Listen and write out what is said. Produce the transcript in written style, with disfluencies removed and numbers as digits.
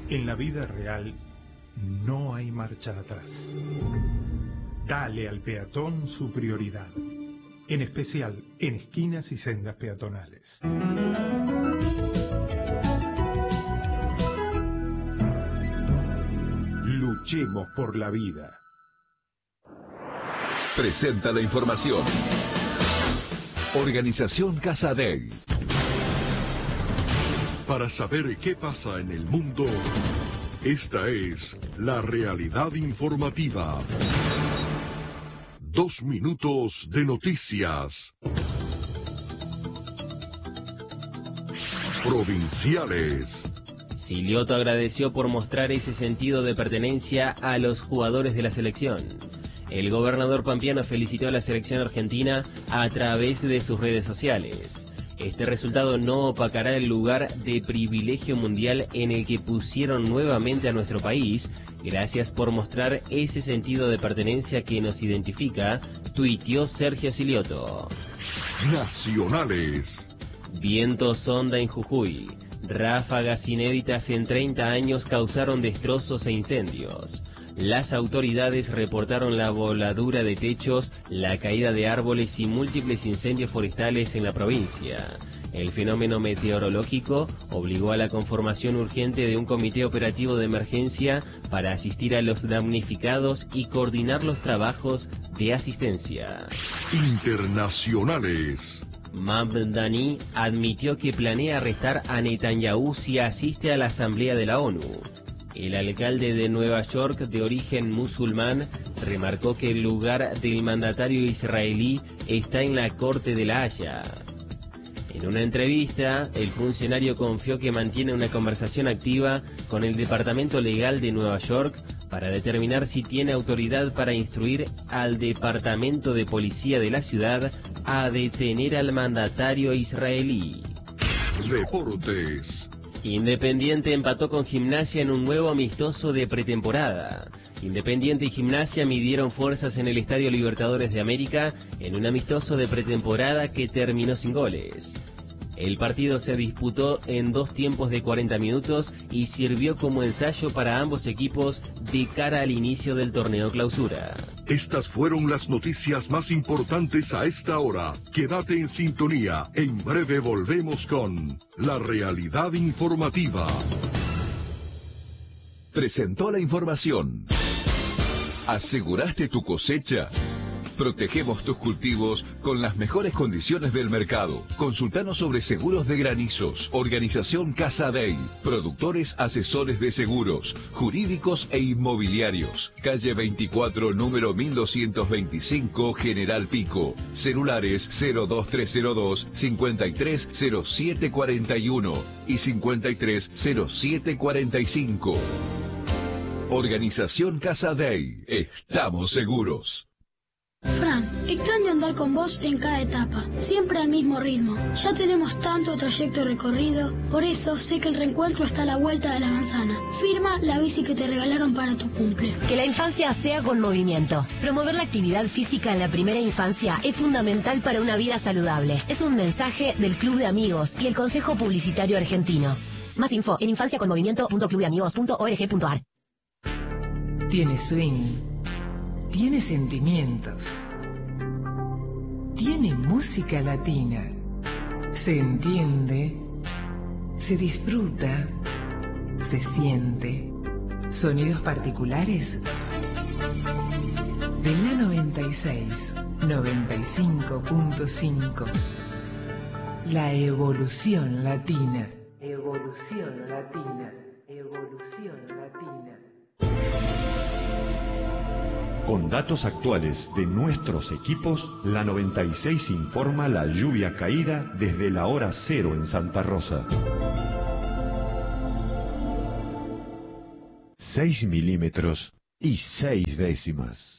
En la vida real no hay marcha atrás. Dale al peatón su prioridad, en especial en esquinas y sendas peatonales. Luchemos por la vida. Presenta la información. Organización Casa Dei. Para saber qué pasa en el mundo, esta es la realidad informativa. 2 minutos de noticias. Provinciales. Silioto agradeció por mostrar ese sentido de pertenencia a los jugadores de la selección. El gobernador pampeano felicitó a la selección argentina a través de sus redes sociales. Este resultado no opacará el lugar de privilegio mundial en el que pusieron nuevamente a nuestro país. Gracias por mostrar ese sentido de pertenencia que nos identifica, tuiteó Sergio Silioto. Nacionales. Viento sonda en Jujuy. Ráfagas inéditas en 30 años causaron destrozos e incendios. Las autoridades reportaron la voladura de techos, la caída de árboles y múltiples incendios forestales en la provincia. El fenómeno meteorológico obligó a la conformación urgente de un comité operativo de emergencia para asistir a los damnificados y coordinar los trabajos de asistencia. Internacionales. Mamdani admitió que planea arrestar a Netanyahu si asiste a la Asamblea de la ONU. El alcalde de Nueva York, de origen musulmán, remarcó que el lugar del mandatario israelí está en la Corte de la Haya. En una entrevista, el funcionario confió que mantiene una conversación activa con el Departamento Legal de Nueva York para determinar si tiene autoridad para instruir al Departamento de Policía de la ciudad a detener al mandatario israelí. Deportes. Independiente empató con Gimnasia en un nuevo amistoso de pretemporada. Independiente y Gimnasia midieron fuerzas en el Estadio Libertadores de América en un amistoso de pretemporada que terminó sin goles. El partido se disputó en 2 tiempos de 40 minutos y sirvió como ensayo para ambos equipos de cara al inicio del torneo clausura. Estas fueron las noticias más importantes a esta hora. Quédate en sintonía. En breve volvemos con la realidad informativa. Presentó la información. ¿Aseguraste tu cosecha? Protegemos tus cultivos con las mejores condiciones del mercado. Consultanos sobre seguros de granizos. Organización Casa Dei. Productores asesores de seguros, jurídicos e inmobiliarios. Calle 24, número 1225, General Pico. Celulares 02302 530741 y 530745. Organización Casa Dei. Estamos seguros. Fran, extraño andar con vos en cada etapa, siempre al mismo ritmo. Ya tenemos tanto trayecto recorrido, por eso sé que el reencuentro está a la vuelta de la manzana. Firma la bici que te regalaron para tu cumple. Que la infancia sea con movimiento. Promover la actividad física en la primera infancia es fundamental para una vida saludable. Es un mensaje del Club de Amigos y el Consejo Publicitario Argentino. Más info en infanciaconmovimiento.clubdeamigos.org.ar. Tiene swing. Tiene sentimientos. Tiene música latina. Se entiende. Se disfruta. Se siente. Sonidos particulares. De la 96, 95.5. La evolución latina. Evolución latina. Evolución latina. Con datos actuales de nuestros equipos, la 96 informa la lluvia caída desde la hora 0 en Santa Rosa. 6 milímetros y 6 décimas.